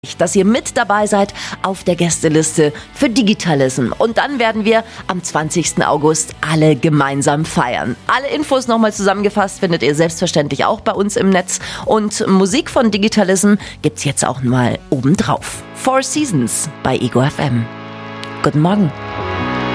dass ihr mit dabei seid auf der Gästeliste für Digitalism. Und dann werden wir am 20. August alle gemeinsam feiern. Alle Infos nochmal zusammengefasst findet ihr selbstverständlich auch bei uns im Netz. Und Musik von Digitalism gibt's jetzt auch mal obendrauf. Four Seasons bei Ego FM. Guten Morgen.